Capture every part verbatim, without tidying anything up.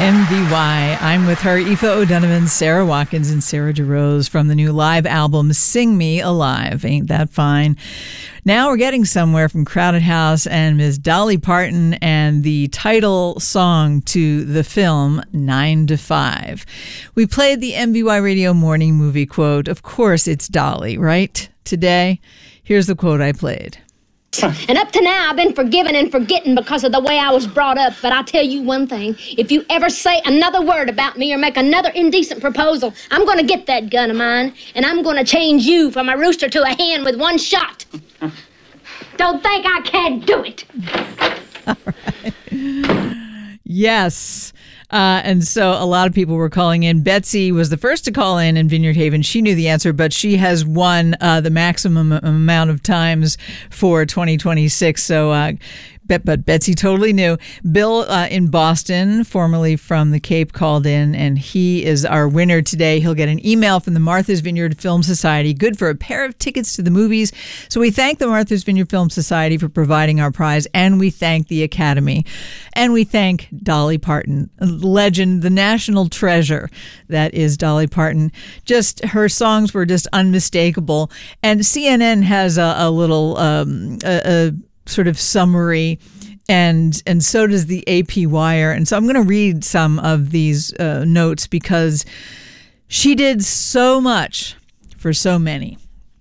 M V Y. I'm with her, Aoife O'Donovan, Sarah Watkins, and Sarah DeRose from the new live album, Sing Me Alive. Ain't that fine? Now we're getting somewhere from Crowded House and Miss Dolly Parton and the title song to the film, nine to five. We played the M V Y Radio morning movie quote. Of course, it's Dolly, right? Today, here's the quote I played. And up to now, I've been forgiven and forgetting because of the way I was brought up. But I'll tell you one thing. If you ever say another word about me or make another indecent proposal, I'm going to get that gun of mine, and I'm going to change you from a rooster to a hen with one shot. Don't think I can't do it. All right. Yes. Uh, and so a lot of people were calling in. Betsy was the first to call in in Vineyard Haven. She knew the answer, but she has won uh, the maximum amount of times for twenty twenty-six. So uh, But, but Betsy totally knew. Bill uh, in Boston, formerly from the Cape, called in, and he is our winner today. He'll get an email from the Martha's Vineyard Film Society, good for a pair of tickets to the movies. So we thank the Martha's Vineyard Film Society for providing our prize, and we thank the Academy. And we thank Dolly Parton, a legend, the national treasure that is Dolly Parton. Just her songs were just unmistakable. And C N N has a, a little... Um, a, a sort of summary, and and so does the A P Wire. And so I'm going to read some of these uh, notes because she did so much for so many.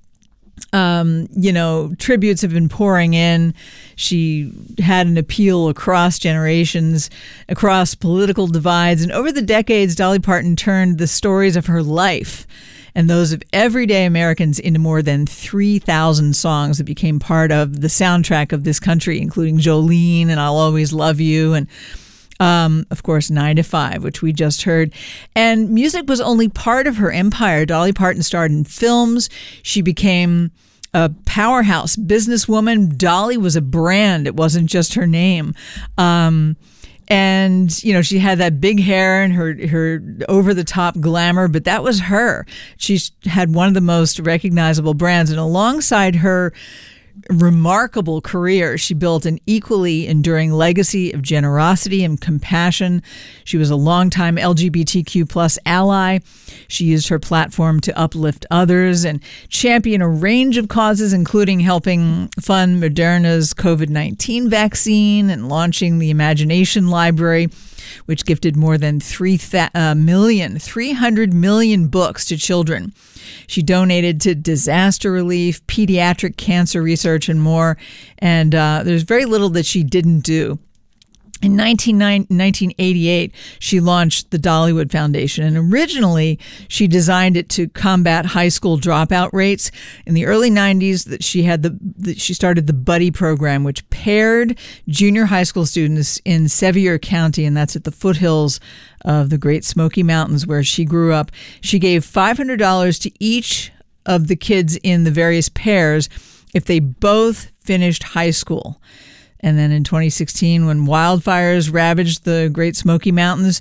Um, you know, tributes have been pouring in. She had an appeal across generations, across political divides. And over the decades, Dolly Parton turned the stories of her life and those of everyday Americans into more than three thousand songs that became part of the soundtrack of this country, including Jolene and I'll Always Love You and, um, of course, nine to five, which we just heard. And music was only part of her empire. Dolly Parton starred in films. She became a powerhouse businesswoman. Dolly was a brand. It wasn't just her name. Um And, you know, she had that big hair and her, her over-the-top glamour, but that was her. She had one of the most recognizable brands. And alongside her remarkable career, she built an equally enduring legacy of generosity and compassion. She was a longtime L G B T Q plus ally. She used her platform to uplift others and champion a range of causes, including helping fund Moderna's COVID nineteen vaccine and launching the Imagination Library, which gifted more than three million, three hundred million books to children. She donated to disaster relief, pediatric cancer research, and more. And uh, there's very little that she didn't do. In nineteen eighty-eight, she launched the Dollywood Foundation, and originally she designed it to combat high school dropout rates. In the early nineties, that she had the, the she started the Buddy program, which paired junior high school students in Sevier County, and that's at the foothills of the Great Smoky Mountains where she grew up. She gave five hundred dollars to each of the kids in the various pairs if they both finished high school. And then in twenty sixteen, when wildfires ravaged the Great Smoky Mountains,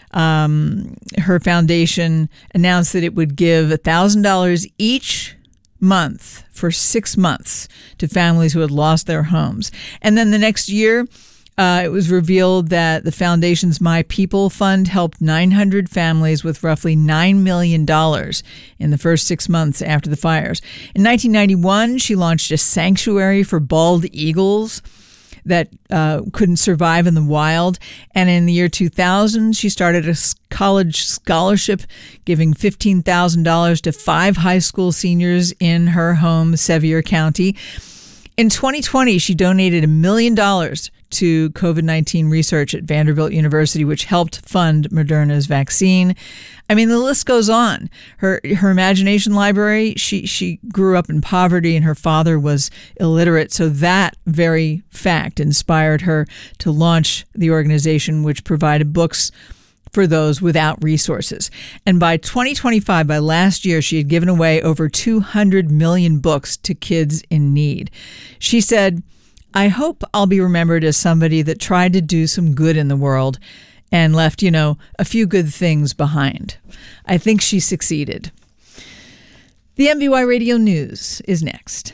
um, her foundation announced that it would give one thousand dollars each month for six months to families who had lost their homes. And then the next year, uh, it was revealed that the foundation's My People Fund helped nine hundred families with roughly nine million dollars in the first six months after the fires. In nineteen ninety-one, she launched a sanctuary for bald eagles that uh, couldn't survive in the wild. And in the year two thousand, she started a college scholarship giving fifteen thousand dollars to five high school seniors in her home, Sevier County. In twenty twenty, she donated a million dollars to COVID nineteen research at Vanderbilt University, which helped fund Moderna's vaccine. I mean, the list goes on. Her her Imagination Library, she she grew up in poverty and her father was illiterate. So that very fact inspired her to launch the organization, which provided books for those without resources. And by twenty twenty-five, by last year, she had given away over two hundred million books to kids in need. She said, "I hope I'll be remembered as somebody that tried to do some good in the world and left, you know, a few good things behind." I think she succeeded. The M V Y Radio News is next.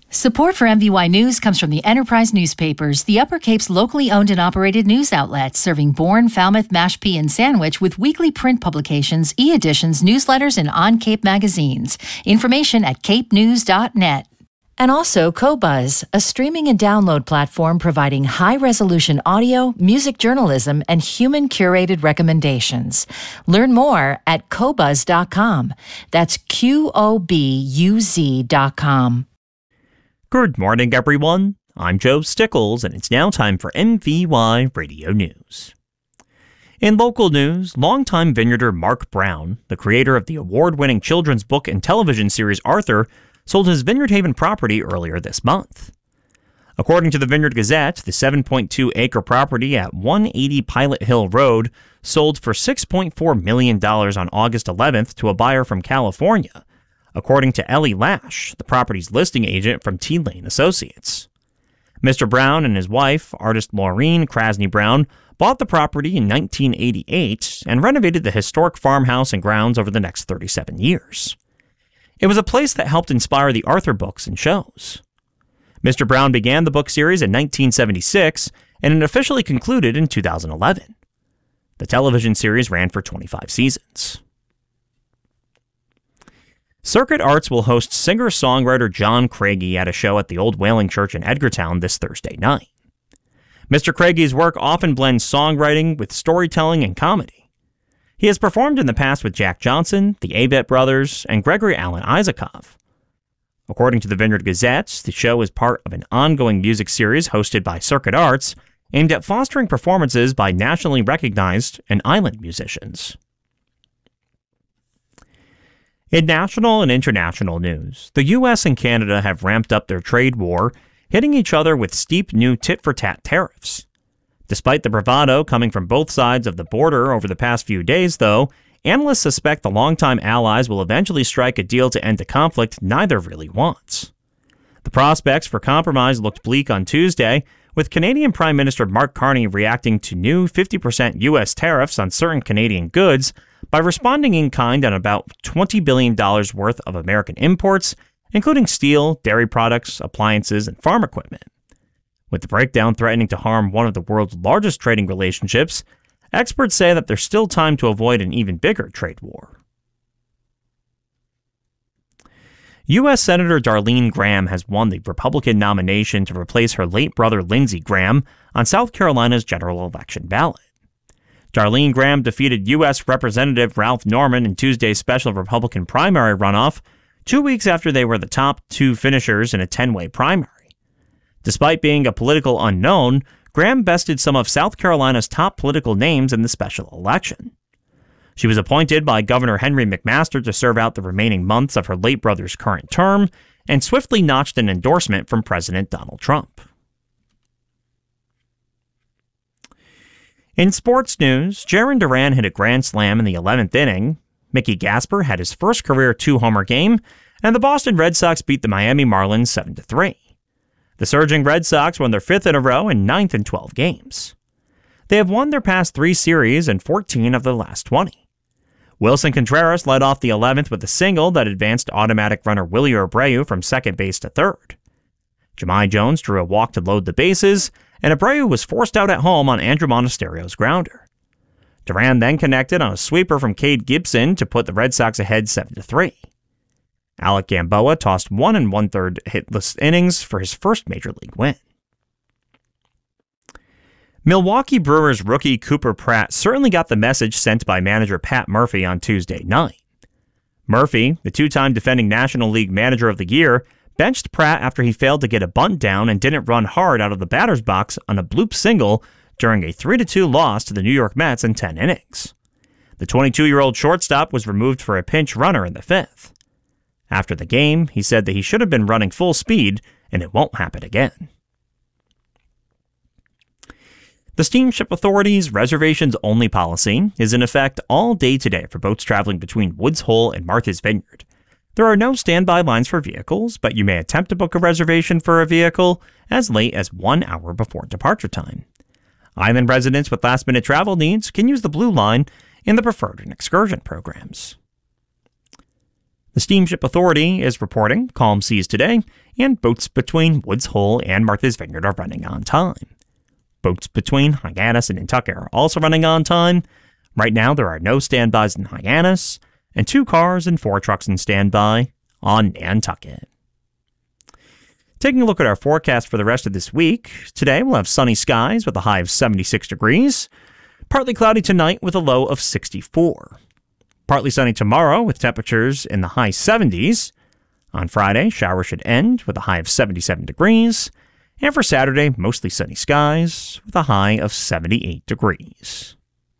Support for M V Y News comes from the Enterprise Newspapers, the Upper Cape's locally owned and operated news outlet, serving Bourne, Falmouth, Mashpee, and Sandwich with weekly print publications, e-editions, newsletters, and on-Cape magazines. Information at cape news dot net. And also Qobuz, a streaming and download platform providing high-resolution audio, music journalism, and human-curated recommendations. Learn more at qobuz dot com. That's Q O B U Z dot com. Good morning, everyone. I'm Joe Stickles, and it's now time for M V Y Radio News. In local news, longtime vineyarder Mark Brown, the creator of the award-winning children's book and television series Arthur, sold his Vineyard Haven property earlier this month. According to the Vineyard Gazette, the seven point two acre property at one eighty Pilot Hill Road sold for six point four million dollars on August eleventh to a buyer from California, according to Ellie Lash, the property's listing agent from T Lane Associates. Mister Brown and his wife, artist Maureen Krasny Brown, bought the property in nineteen eighty-eight and renovated the historic farmhouse and grounds over the next thirty-seven years. It was a place that helped inspire the Arthur books and shows. Mister Brown began the book series in nineteen seventy-six, and it officially concluded in two thousand eleven. The television series ran for twenty-five seasons. Circuit Arts will host singer-songwriter John Craigie at a show at the Old Whaling Church in Edgartown this Thursday night. Mister Craigie's work often blends songwriting with storytelling and comedy. He has performed in the past with Jack Johnson, the Avett Brothers, and Gregory Alan Isakov. According to the Vineyard Gazette, the show is part of an ongoing music series hosted by Circuit Arts aimed at fostering performances by nationally recognized and island musicians. In national and international news, the U S and Canada have ramped up their trade war, hitting each other with steep new tit-for-tat tariffs. Despite the bravado coming from both sides of the border over the past few days, though, analysts suspect the longtime allies will eventually strike a deal to end a conflict neither really wants. The prospects for compromise looked bleak on Tuesday, with Canadian Prime Minister Mark Carney reacting to new fifty percent U S tariffs on certain Canadian goods by responding in kind on about twenty billion dollars worth of American imports, including steel, dairy products, appliances, and farm equipment. With the breakdown threatening to harm one of the world's largest trading relationships, experts say that there's still time to avoid an even bigger trade war. U S Senator Darlene Graham has won the Republican nomination to replace her late brother Lindsey Graham on South Carolina's general election ballot. Darlene Graham defeated U S Representative Ralph Norman in Tuesday's special Republican primary runoff, two weeks after they were the top two finishers in a ten-way primary. Despite being a political unknown, Graham bested some of South Carolina's top political names in the special election. She was appointed by Governor Henry McMaster to serve out the remaining months of her late brother's current term, and swiftly notched an endorsement from President Donald Trump. In sports news, Jarren Duran hit a grand slam in the eleventh inning, Mickey Gasper had his first career two-homer game, and the Boston Red Sox beat the Miami Marlins seven to three. The surging Red Sox won their fifth in a row and ninth in twelve games. They have won their past three series and fourteen of the last twenty. Wilson Contreras led off the eleventh with a single that advanced automatic runner Willie Abreu from second base to third. Jahmai Jones drew a walk to load the bases, and Abreu was forced out at home on Andrew Monasterio's grounder. Duran then connected on a sweeper from Cade Gibson to put the Red Sox ahead seven to three. Alec Gamboa tossed one and one-third hitless innings for his first major league win. Milwaukee Brewers rookie Cooper Pratt certainly got the message sent by manager Pat Murphy on Tuesday night. Murphy, the two-time defending National League Manager of the Year, benched Pratt after he failed to get a bunt down and didn't run hard out of the batter's box on a bloop single during a three to two loss to the New York Mets in ten innings. The twenty-two-year-old shortstop was removed for a pinch runner in the fifth. After the game, he said that he should have been running full speed and it won't happen again. The Steamship Authority's reservations-only policy is in effect all day today for boats traveling between Woods Hole and Martha's Vineyard. There are no standby lines for vehicles, but you may attempt to book a reservation for a vehicle as late as one hour before departure time. Island residents with last-minute travel needs can use the Blue Line in the Preferred and Excursion programs. The Steamship Authority is reporting calm seas today and boats between Woods Hole and Martha's Vineyard are running on time. Boats between Hyannis and Nantucket are also running on time. Right now, there are no standbys in Hyannis, and two cars and four trucks in standby on Nantucket. Taking a look at our forecast for the rest of this week, today we'll have sunny skies with a high of seventy-six degrees, partly cloudy tonight with a low of sixty-four. Partly sunny tomorrow with temperatures in the high seventies. On Friday, showers should end with a high of seventy-seven degrees. And for Saturday, mostly sunny skies with a high of seventy-eight degrees.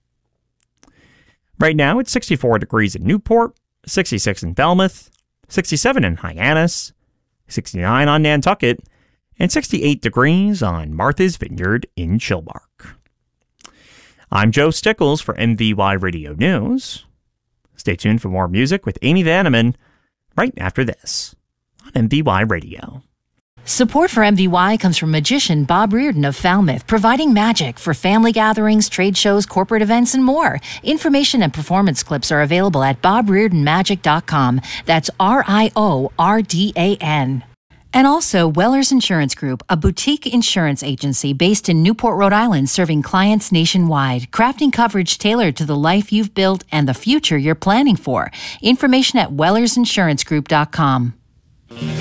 Right now, it's sixty-four degrees in Newport, sixty-six in Falmouth, sixty-seven in Hyannis, sixty-nine on Nantucket, and sixty-eight degrees on Martha's Vineyard in Chilmark. I'm Joe Stickles for M V Y Radio News. Stay tuned for more music with Amy Vanneman right after this on M V Y Radio. Support for M V Y comes from magician Bob Reardon of Falmouth, providing magic for family gatherings, trade shows, corporate events, and more. Information and performance clips are available at bob reardon magic dot com. That's R I O R D A N. And also, Wellers Insurance Group, a boutique insurance agency based in Newport, Rhode Island, serving clients nationwide, crafting coverage tailored to the life you've built and the future you're planning for. Information at wellers insurance group dot com.